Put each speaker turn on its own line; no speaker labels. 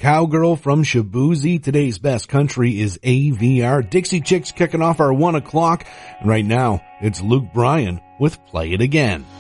Cowgirl from Shaboozey. Today's best country is AVR. Dixie Chicks kicking off our 1 o'clock. And right now, it's Luke Bryan with Play It Again.